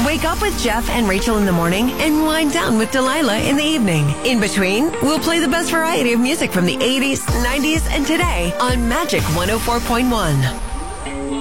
Wake up with Jeff and Rachel in the morning and wind down with Delilah in the evening. In between, we'll play the best variety of music from the 80s, 90s, and today on Magic 104.1.